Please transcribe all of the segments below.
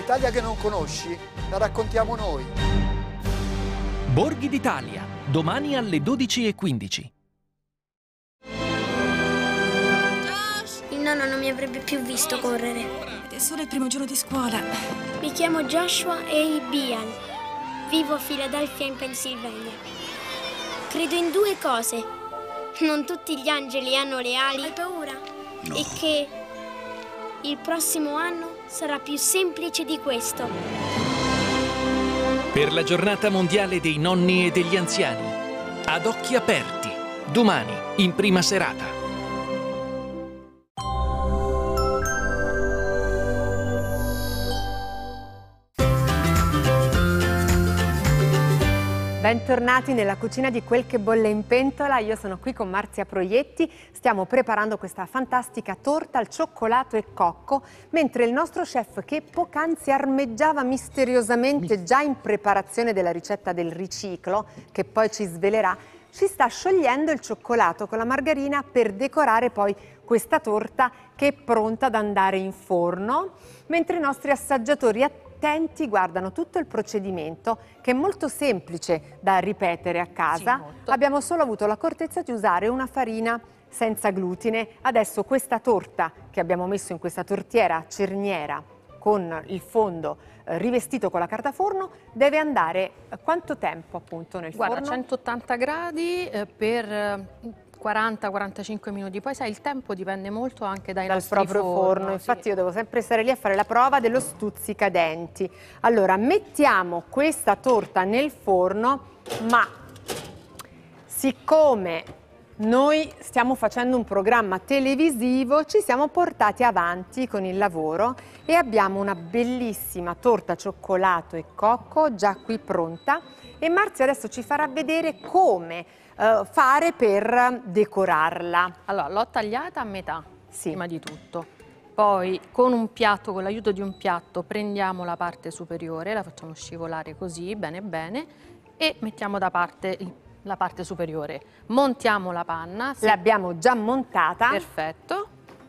L'Italia che non conosci, la raccontiamo noi. Borghi d'Italia, domani alle 12:15. Il nonno non mi avrebbe più visto correre. Ed è solo il primo giorno di scuola. Mi chiamo Joshua A. Bian. Vivo a Philadelphia in Pennsylvania. Credo in due cose. Non tutti gli angeli hanno le ali. Hai paura? No. E che il prossimo anno sarà più semplice di questo. Per la giornata mondiale dei nonni e degli anziani. Ad occhi aperti. Domani, in prima serata. Bentornati nella cucina di Quel che bolle in pentola. Io sono qui con Marzia Proietti, stiamo preparando questa fantastica torta al cioccolato e cocco, mentre il nostro chef, che poc'anzi armeggiava misteriosamente già in preparazione della ricetta del riciclo, che poi ci svelerà, ci sta sciogliendo il cioccolato con la margarina per decorare poi questa torta che è pronta ad andare in forno, mentre i nostri assaggiatori attenti guardano tutto il procedimento, che è molto semplice da ripetere a casa. Sì, abbiamo solo avuto l'accortezza di usare una farina senza glutine. Adesso questa torta che abbiamo messo in questa tortiera cerniera con il fondo rivestito con la carta forno deve andare quanto tempo appunto nel forno? 180 gradi per 40-45 minuti, poi sai il tempo dipende molto anche dal proprio forno. Infatti sì, io devo sempre stare lì a fare la prova dello stuzzicadenti. Allora mettiamo questa torta nel forno, ma siccome noi stiamo facendo un programma televisivo ci siamo portati avanti con il lavoro e abbiamo una bellissima torta cioccolato e cocco già qui pronta, e Marzia adesso ci farà vedere come fare per decorarla. Allora, l'ho tagliata a metà, prima di tutto. Poi con un piatto, con l'aiuto di un piatto, prendiamo la parte superiore, la facciamo scivolare così, bene bene, e mettiamo da parte la parte superiore. Montiamo la panna. L'abbiamo già montata. Perfetto.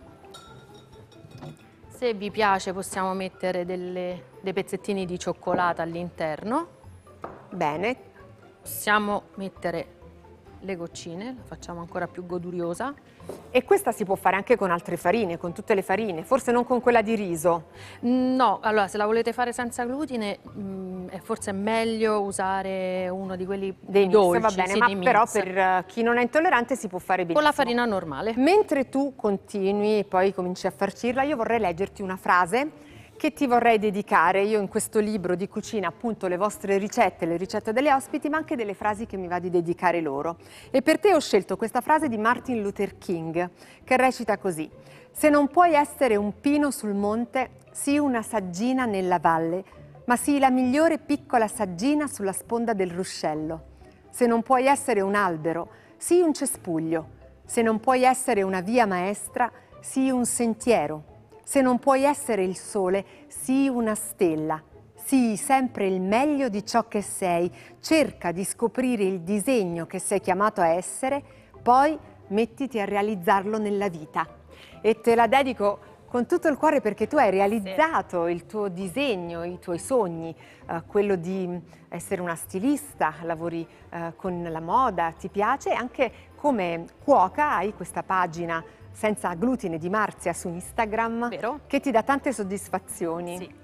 Se vi piace possiamo mettere dei pezzettini di cioccolata all'interno. Bene. Possiamo mettere le goccine, la facciamo ancora più goduriosa. E questa si può fare anche con altre farine, con tutte le farine, forse non con quella di riso. No, allora se la volete fare senza glutine forse è meglio usare uno di quelli dei dolci, mix, va bene, sì, ma però per chi non è intollerante si può fare benissimo. Con la farina normale. Mentre tu continui e poi cominci a farcirla, io vorrei leggerti una frase che ti vorrei dedicare. Io in questo libro di cucina appunto le vostre ricette, le ricette delle ospiti, ma anche delle frasi che mi va di dedicare loro. E per te ho scelto questa frase di Martin Luther King, che recita così: se non puoi essere un pino sul monte, sii una saggina nella valle, ma sii la migliore piccola saggina sulla sponda del ruscello. Se non puoi essere un albero, sii un cespuglio. Se non puoi essere una via maestra, sii un sentiero. Se non puoi essere il sole, sii una stella. Sii sempre il meglio di ciò che sei. Cerca di scoprire il disegno che sei chiamato a essere, poi mettiti a realizzarlo nella vita. E te la dedico con tutto il cuore perché tu hai realizzato il tuo disegno, i tuoi sogni, quello di essere una stilista, lavori con la moda, ti piace, e anche come cuoca hai questa pagina senza glutine di Marzia su Instagram. Vero? Che ti dà tante soddisfazioni. Sì,